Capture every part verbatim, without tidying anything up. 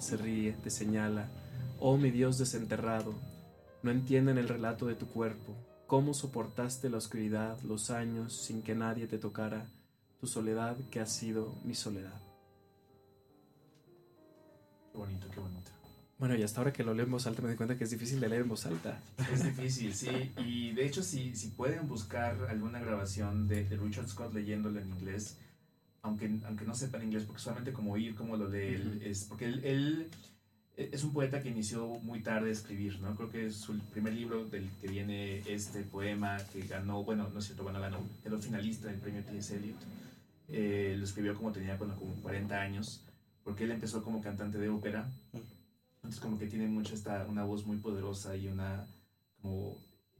se ríe, te señala. Oh mi Dios desenterrado, no entienden el relato de tu cuerpo. Cómo soportaste la oscuridad, los años, sin que nadie te tocara, tu soledad que ha sido mi soledad. Qué bonito, qué bonito. Bueno, y hasta ahora que lo leo en voz alta me doy cuenta que es difícil de leer en voz alta. Es difícil, sí. Y de hecho, si, si pueden buscar alguna grabación de, de Richard Scott leyéndolo en inglés, aunque, aunque no sepan inglés, porque solamente como oír cómo lo lee él, Uh-huh. es porque él, él es un poeta que inició muy tarde a escribir, ¿no? Creo que es su primer libro del que viene este poema que ganó, bueno, no es cierto, bueno, ganó, quedó finalista del premio T S. Eliot. Eh, lo escribió como tenía bueno, como cuarenta años, porque él empezó como cantante de ópera. Entonces como que tiene mucho esta, una voz muy poderosa y una, como,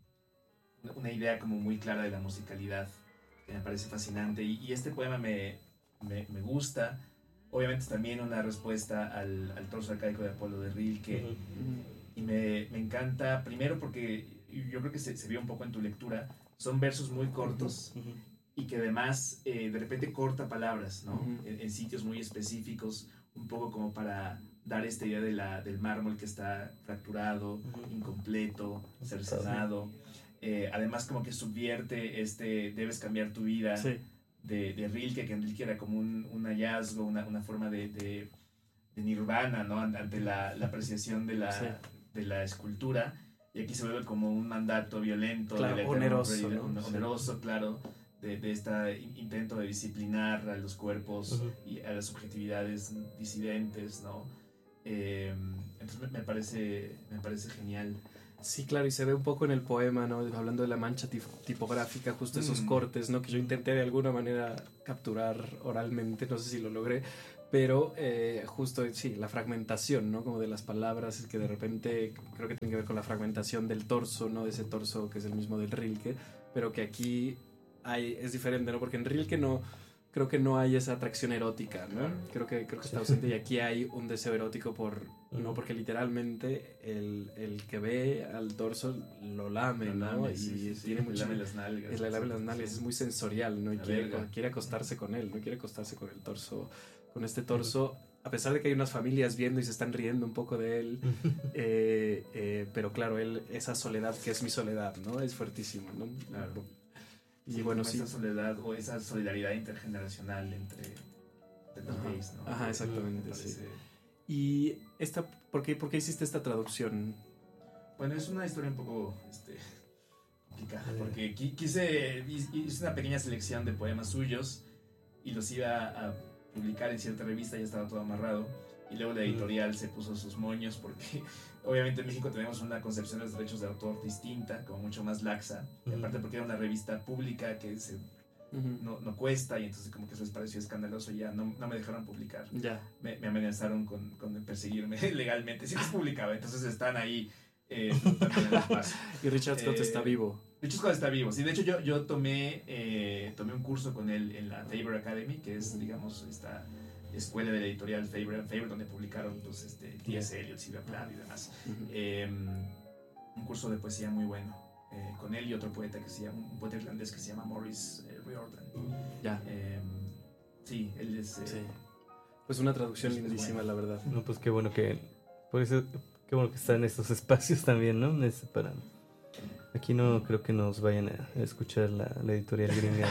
una, una idea como muy clara de la musicalidad, que me parece fascinante. Y, y este poema me, me, me gusta. Obviamente es también una respuesta al, al torso arcaico de Apolo de Rilke. Uh-huh. Y me, me encanta, primero porque yo creo que se, se vio un poco en tu lectura, son versos muy cortos. Uh-huh. Y que además eh, de repente corta palabras, ¿no? Uh-huh. En, en sitios muy específicos, un poco como para dar esta idea de la, del mármol que está fracturado, uh-huh. incompleto, cercenado. Eh, además como que subvierte este debes cambiar tu vida, sí. de, de Rilke, que en Rilke era como un, un hallazgo, una, una forma de, de, de nirvana, ¿no? Ante la, la apreciación de la, sí. de la escultura. Y aquí se vuelve como un mandato violento, claro, del oneroso, ¿no? ¿no? oneroso, sí. claro. De, de este intento de disciplinar a los cuerpos uh-huh. y a las subjetividades disidentes, ¿no? Eh, entonces me parece, me parece genial. Sí, claro, y se ve un poco en el poema, ¿no? Hablando de la mancha tipográfica, justo esos mm. cortes, ¿no? Que yo intenté de alguna manera capturar oralmente, no sé si lo logré, pero eh, justo, sí, la fragmentación, ¿no? Como de las palabras, es que de repente creo que tiene que ver con la fragmentación del torso, ¿no? De ese torso que es el mismo del Rilke, pero que aquí hay, es diferente, ¿no? Porque en Rilke no, creo que no hay esa atracción erótica, ¿no? Claro. Creo que, creo que está ausente y aquí hay un deseo erótico por, ¿no? Porque literalmente el, el que ve al torso lo lame, lo ¿no? Lame, y sí, sí, tiene sí, mucho... lame las nalgas. Es la lame las nalgas, sí. Es muy sensorial, ¿no? Y quiere, verga. quiere acostarse con él, ¿no? Quiere acostarse con el torso, con este torso, a pesar de que hay unas familias viendo y se están riendo un poco de él, eh, eh, pero claro, él, esa soledad que es mi soledad, ¿no? Es fuertísimo, ¿no? Claro. Y sí, bueno, sí. sí. Esa soledad o esa solidaridad intergeneracional entre, entre los gays, ¿no? Ajá, exactamente, sí. Y esta, ¿por qué, ¿por qué hiciste esta traducción? Bueno, es una historia un poco este, complicada, porque quise, hice una pequeña selección de poemas suyos y los iba a publicar en cierta revista, ya estaba todo amarrado, y luego la editorial se puso sus moños porque obviamente en México tenemos una concepción de los derechos de autor distinta, como mucho más laxa, y aparte porque era una revista pública que se, uh-huh. no, no cuesta, y entonces como que eso les pareció escandaloso y ya no, no me dejaron publicar. Ya. Me, me amenazaron con, con perseguirme legalmente si les publicaba, entonces están ahí eh, en el espacio. Y Richard Scott eh, está vivo. Richard Scott está vivo, sí, de hecho yo, yo tomé, eh, tomé un curso con él en la Faber Academy, que es, uh-huh. digamos, esta escuela de la editorial Faber, Faber donde publicaron pues, este, T S. Eliot, Sylvia Plath y demás. Uh-huh. Eh, un curso de poesía muy bueno, eh, con él y otro poeta que se llama, un poeta irlandés que se llama Maurice eh, Riordan. Ya. Eh, sí, él es... Eh, sí. Pues una traducción es, lindísima, es bueno. La verdad. No, pues qué bueno que... Por eso, qué bueno que están en estos espacios también, ¿no? Es para... Aquí no creo que nos vayan a escuchar la, la editorial gringa.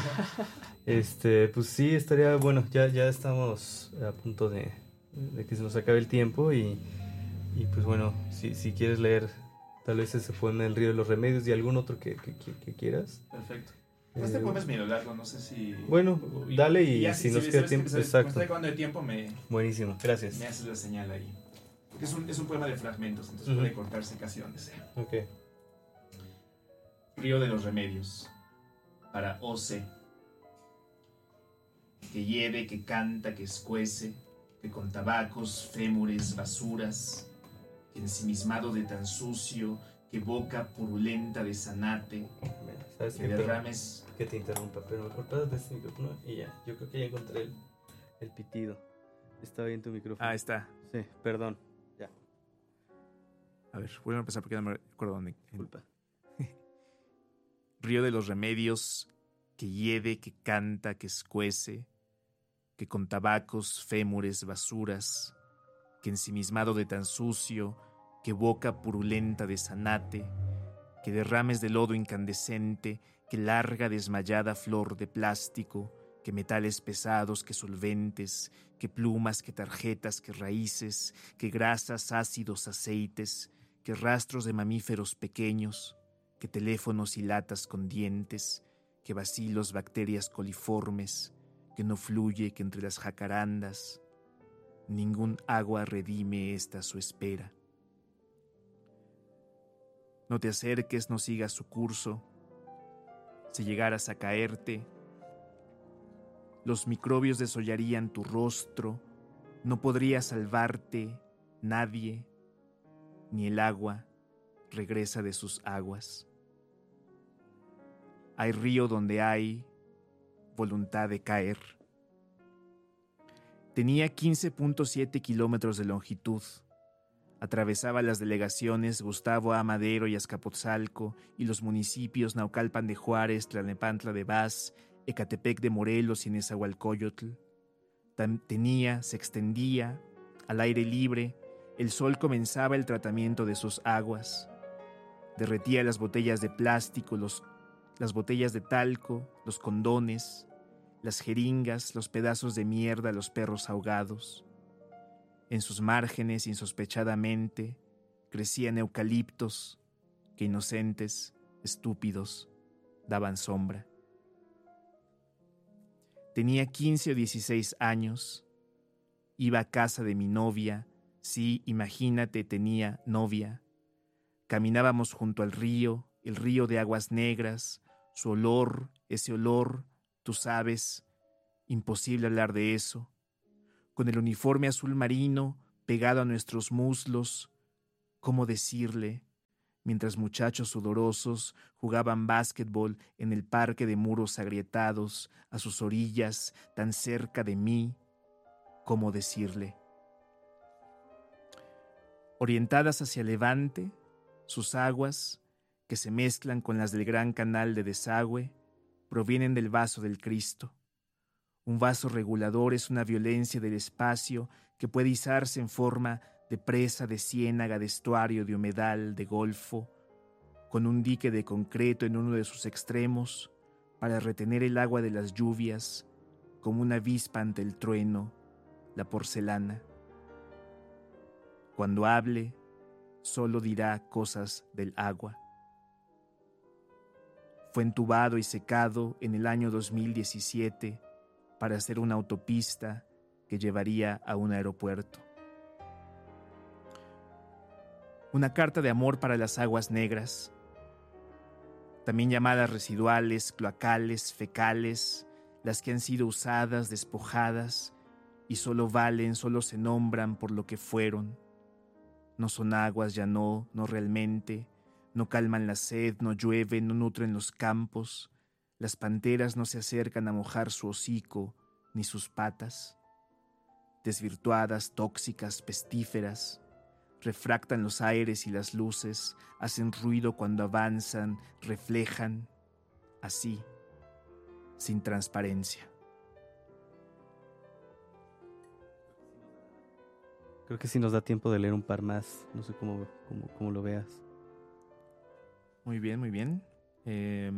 Este, pues sí, estaría bueno. Ya, ya estamos a punto de, de que se nos acabe el tiempo y, y pues bueno, si, si quieres leer tal vez ese poema El río de los remedios y algún otro que, que, que, que quieras. Perfecto. Eh, este poema es medio largo, no sé si... Bueno, y, dale y, y ya, si, si nos si queda tiempo, que exacto. Cuando estoy de tiempo me... Buenísimo, gracias. Me haces la señal ahí. Porque es un, es un poema de fragmentos, entonces uh-huh. puede cortarse casi donde sea. Ok. Río de los remedios, para Ose, que hiede, que canta, que escuece, que con tabacos, fémures, basuras, que ensimismado de tan sucio, que boca purulenta de zanate, ¿sabes que derrames... Que te interrumpa, pero mejor pásate este micrófono y ya, yo creo que ya encontré el, el pitido. Está bien tu micrófono. Ah, está. Sí, perdón, ya. A ver, voy a empezar porque no me acuerdo dónde. Disculpa. Río de los remedios, que hiede, que canta, que escuece, que con tabacos, fémures, basuras, que ensimismado de tan sucio, que boca purulenta de zanate, que derrames de lodo incandescente, que larga desmayada flor de plástico, que metales pesados, que solventes, que plumas, que tarjetas, que raíces, que grasas, ácidos, aceites, que rastros de mamíferos pequeños, que teléfonos y latas con dientes, que bacilos, bacterias coliformes, que no fluye que entre las jacarandas, ningún agua redime esta su espera. No te acerques, no sigas su curso. Si llegaras a caerte, los microbios desollarían tu rostro, no podría salvarte nadie, ni el agua regresa de sus aguas. Hay río donde hay voluntad de caer. Tenía quince punto siete kilómetros de longitud. Atravesaba las delegaciones Gustavo A. Madero y Azcapotzalco y los municipios Naucalpan de Juárez, Tlalnepantla de Vaz, Ecatepec de Morelos y Nezahualcóyotl. Tenía, se extendía, al aire libre, el sol comenzaba el tratamiento de sus aguas. Derretía las botellas de plástico, los, las botellas de talco, los condones, las jeringas, los pedazos de mierda, los perros ahogados. En sus márgenes, insospechadamente, crecían eucaliptos que inocentes, estúpidos, daban sombra. Tenía quince o dieciséis años. Iba a casa de mi novia. Sí, imagínate, tenía novia. Caminábamos junto al río, el río de aguas negras, su olor, ese olor, tú sabes, imposible hablar de eso. Con el uniforme azul marino pegado a nuestros muslos, ¿cómo decirle? Mientras muchachos sudorosos jugaban básquetbol en el parque de muros agrietados, a sus orillas, tan cerca de mí, ¿cómo decirle? Orientadas hacia levante, sus aguas, que se mezclan con las del gran canal de desagüe, provienen del vaso del Cristo. Un vaso regulador es una violencia del espacio que puede izarse en forma de presa, de ciénaga, de estuario, de humedal, de golfo, con un dique de concreto en uno de sus extremos para retener el agua de las lluvias, como una avispa ante el trueno, la porcelana. Cuando hable, solo dirá cosas del agua. Fue entubado y secado en el año dos mil diecisiete para hacer una autopista que llevaría a un aeropuerto. Una carta de amor para las aguas negras, también llamadas residuales, cloacales, fecales, las que han sido usadas, despojadas, y solo valen, solo se nombran por lo que fueron. No son aguas, ya no, no realmente, no calman la sed, no llueven, no nutren los campos, las panteras no se acercan a mojar su hocico ni sus patas. Desvirtuadas, tóxicas, pestíferas, refractan los aires y las luces, hacen ruido cuando avanzan, reflejan, así, sin transparencia. Creo que sí nos da tiempo de leer un par más, no sé cómo, cómo, cómo lo veas. Muy bien, muy bien. Eh,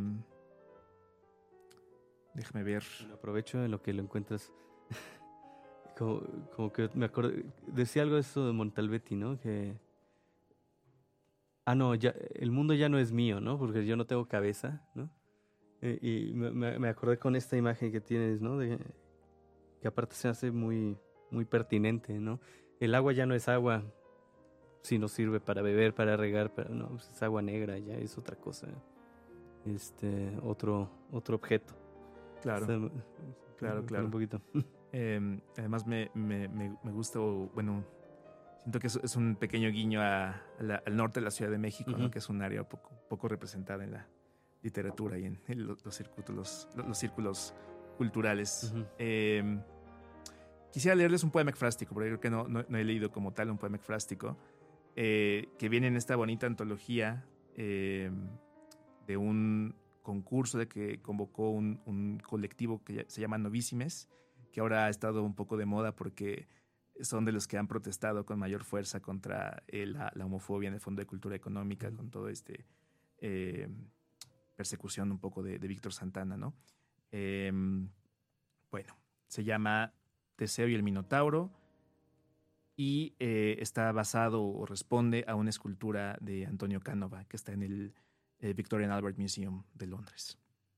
déjame ver. Bueno, aprovecho en lo que lo encuentras. como, como que me acuerdo, decía algo de eso de Montalbetti, ¿no? Que ah, no, ya, el mundo ya no es mío, ¿no? Porque yo no tengo cabeza, ¿no? Eh, y me, me acordé con esta imagen que tienes, ¿no? De, que aparte se hace muy, muy pertinente, ¿no? El agua ya no es agua, si no sirve para beber, para regar, pero no, pues es agua negra, ya es otra cosa, este, otro, otro objeto. Claro, Está, claro, claro. Un poquito. Eh, además me, me, me, me gusta, bueno, siento que es, es un pequeño guiño a, a la, al norte de la Ciudad de México, uh-huh. ¿no? Que es un área poco, poco representada en la literatura y en, en los, los, círculos, los, los círculos culturales. Uh-huh. Eh, quisiera leerles un poema ekfrástico, porque creo que no, no, no he leído como tal un poema ekfrástico, eh, que viene en esta bonita antología eh, de un concurso de que convocó un, un colectivo que se llama Novísimes, que ahora ha estado un poco de moda porque son de los que han protestado con mayor fuerza contra eh, la, la homofobia en el Fondo de Cultura Económica, con todo este eh, persecución un poco de, de Víctor Santana, ¿no? Eh, bueno, se llama Teseo y el Minotauro y eh, está basado o responde a una escultura de Antonio Canova que está en el eh, Victorian Albert Museum de Londres.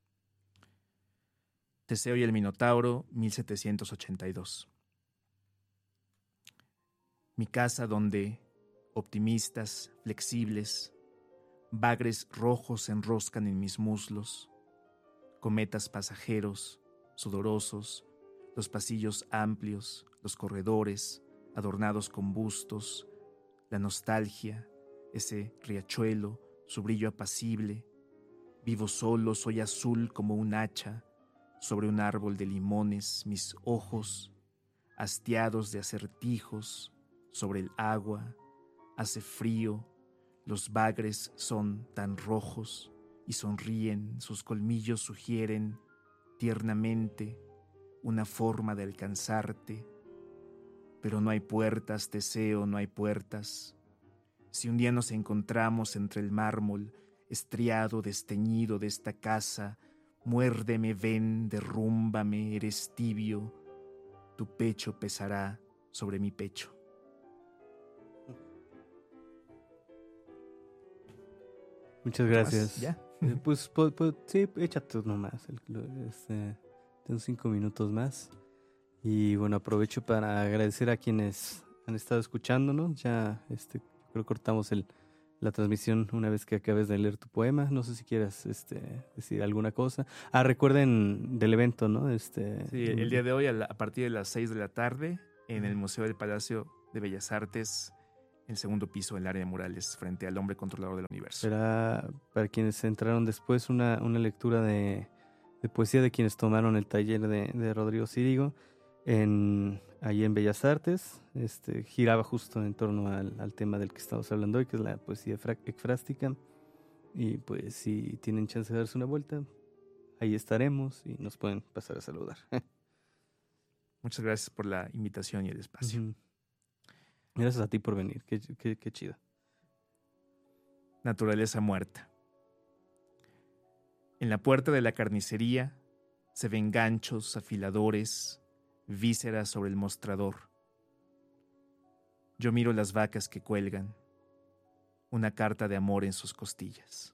Teseo y el Minotauro, mil setecientos ochenta y dos. Mi casa donde, optimistas, flexibles, bagres rojos se enroscan en mis muslos, cometas pasajeros, sudorosos, los pasillos amplios, los corredores, adornados con bustos, la nostalgia, ese riachuelo, su brillo apacible. Vivo solo, soy azul como un hacha, sobre un árbol de limones, mis ojos, hastiados de acertijos, sobre el agua, hace frío, los bagres son tan rojos y sonríen, sus colmillos sugieren tiernamente una forma de alcanzarte, pero no hay puertas, Teseo, no hay puertas. Si un día nos encontramos entre el mármol estriado, desteñido de esta casa, muérdeme, ven, derrúmbame, eres tibio, tu pecho pesará sobre mi pecho. Muchas gracias. ¿Ya? Eh, pues, pues, pues sí, échate uno más. El, este, tengo cinco minutos más. Y bueno, aprovecho para agradecer a quienes han estado escuchándonos. Ya este, creo que cortamos el, la transmisión una vez que acabes de leer tu poema. No sé si quieras este, decir alguna cosa. Ah, recuerden del evento, ¿no? Este, Sí, el día de hoy a, la, a partir de las seis de la tarde en el Museo del Palacio de Bellas Artes, el segundo piso del área de murales, frente al hombre controlador del universo. Será para quienes entraron después una, una lectura de, de poesía de quienes tomaron el taller de, de Rodrigo Círigo en, ahí en Bellas Artes. Este, giraba justo en torno al, al tema del que estamos hablando hoy, que es la poesía ekfrástica. Y pues si tienen chance de darse una vuelta, ahí estaremos y nos pueden pasar a saludar. Muchas gracias por la invitación y el espacio. Uh-huh. Gracias a ti por venir, qué, qué, qué chido. Naturaleza muerta. En la puerta de la carnicería se ven ganchos, afiladores, vísceras sobre el mostrador. Yo miro las vacas que cuelgan, una carta de amor en sus costillas.